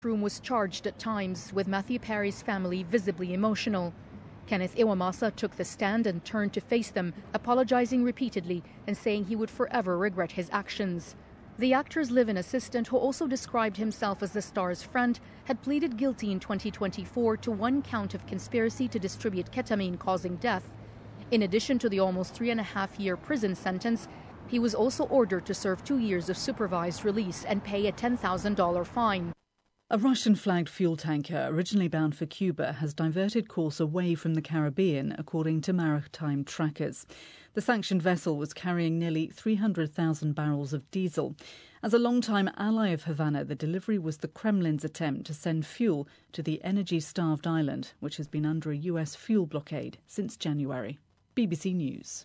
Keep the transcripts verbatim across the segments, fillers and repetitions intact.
room was charged at times, with Matthew Perry's family visibly emotional. Kenneth Iwamasa took the stand and turned to face them, apologizing repeatedly and saying he would forever regret his actions. The actor's live-in assistant, who also described himself as the star's friend, had pleaded guilty in twenty twenty-four to one count of conspiracy to distribute ketamine causing death. In addition to the almost three and a half year prison sentence, he was also ordered to serve two years of supervised release and pay a ten thousand dollars fine. A Russian-flagged fuel tanker originally bound for Cuba has diverted course away from the Caribbean, according to maritime trackers. The sanctioned vessel was carrying nearly three hundred thousand barrels of diesel. As a long-time ally of Havana, the delivery was the Kremlin's attempt to send fuel to the energy-starved island, which has been under a U S fuel blockade since January. B B C News.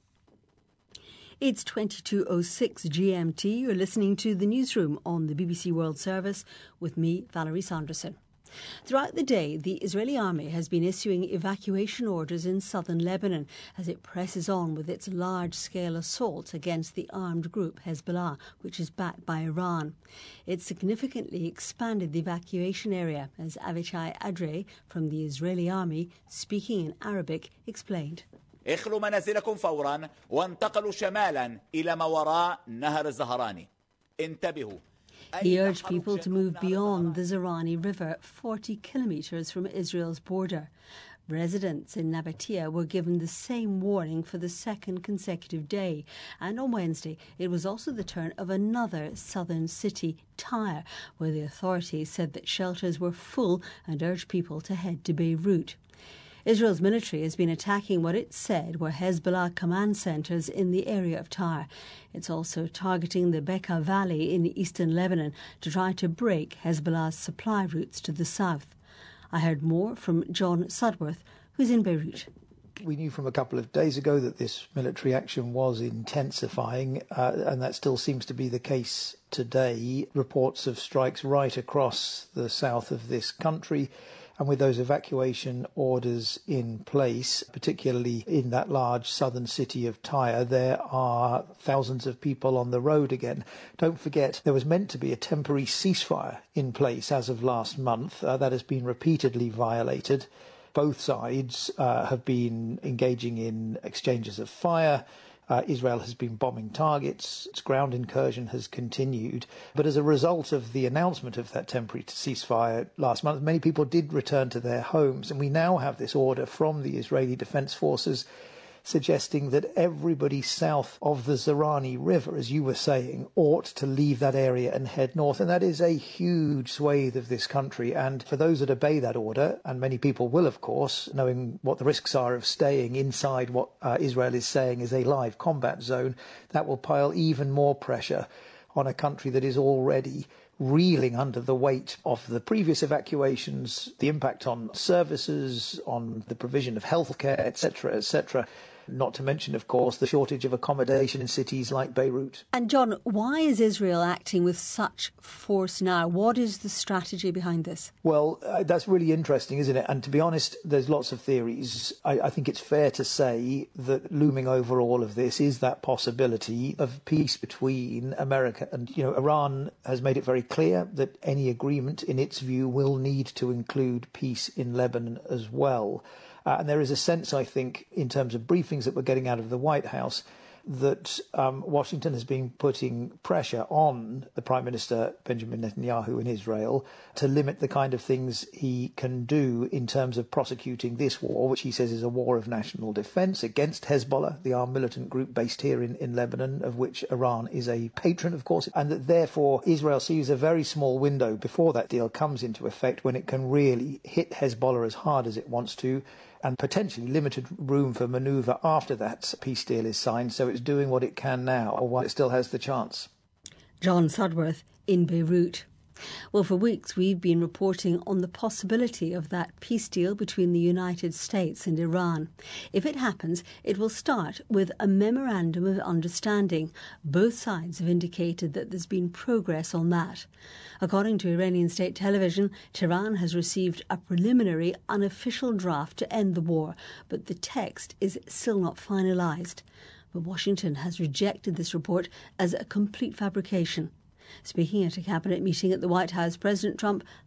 It's twenty-two oh six G M T. You're listening to the newsroom on the B B C World Service with me, Valerie Sanderson. Throughout the day, the Israeli army has been issuing evacuation orders in southern Lebanon as it presses on with its large-scale assault against the armed group Hezbollah, which is backed by Iran. It significantly expanded the evacuation area, as Avichai Adre from the Israeli army, speaking in Arabic, explained. اخلوا منازلكم فورا وانتقلوا شمالا إلى ما وراء نهر الزهراني. انتبهوا. He urged people to move beyond the Zahrani River, forty kilometres from Israel's border. Residents in Nabatea were given the same warning for the second consecutive day. And on Wednesday, it was also the turn of another southern city, Tyre, where the authorities said that shelters were full and urged people to head to Beirut. Israel's military has been attacking what it said were Hezbollah command centres in the area of Tyre. It's also targeting the Bekaa Valley in eastern Lebanon to try to break Hezbollah's supply routes to the south. I heard more from John Sudworth, who's in Beirut. We knew from a couple of days ago that this military action was intensifying, uh, and that still seems to be the case today. Reports of strikes right across the south of this country. And with those evacuation orders in place, particularly in that large southern city of Tyre, there are thousands of people on the road again. Don't forget, there was meant to be a temporary ceasefire in place as of last month. Uh, that has been repeatedly violated. Both sides uh, have been engaging in exchanges of fire. Uh, Israel has been bombing targets. Its ground incursion has continued. But as a result of the announcement of that temporary ceasefire last month, many people did return to their homes. And we now have this order from the Israeli Defense Forces suggesting that everybody south of the Zahrani River, as you were saying, ought to leave that area and head north. And that is a huge swathe of this country. And for those that obey that order, and many people will, of course, knowing what the risks are of staying inside what uh, Israel is saying is a live combat zone, that will pile even more pressure on a country that is already reeling under the weight of the previous evacuations, the impact on services, on the provision of healthcare, et cetera, et cetera. Not to mention, of course, the shortage of accommodation in cities like Beirut. And John, why is Israel acting with such force now? What is the strategy behind this? Well, uh, that's really interesting, isn't it? And to be honest, there's lots of theories. I, I think it's fair to say that looming over all of this is that possibility of peace between America and, you know, Iran has made it very clear that any agreement, in its view, will need to include peace in Lebanon as well. Uh, and there is a sense, I think, in terms of briefings that we're getting out of the White House, that um, Washington has been putting pressure on the Prime Minister Benjamin Netanyahu in Israel to limit the kind of things he can do in terms of prosecuting this war, which he says is a war of national defense against Hezbollah, the armed militant group based here in, in Lebanon, of which Iran is a patron, of course, and that therefore Israel sees a very small window before that deal comes into effect when it can really hit Hezbollah as hard as it wants to, and potentially limited room for manoeuvre after that peace deal is signed, so it's doing what it can now, or while it still has the chance. John Sudworth in Beirut. Well, for weeks we've been reporting on the possibility of that peace deal between the United States and Iran. If it happens, it will start with a memorandum of understanding. Both sides have indicated that there's been progress on that. According to Iranian state television, Tehran has received a preliminary unofficial draft to end the war, but the text is still not finalised. But Washington has rejected this report as a complete fabrication. Speaking at a cabinet meeting at the White House, President Trump